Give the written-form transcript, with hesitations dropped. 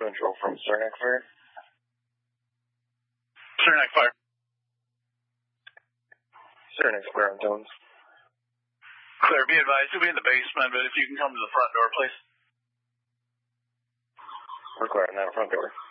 Control from Cernak Fire. Cernak Fire. Cernak Fire on tones. Clear, be advised, you'll be in the basement, but if you can come to the front door, please. We're clear on that front door.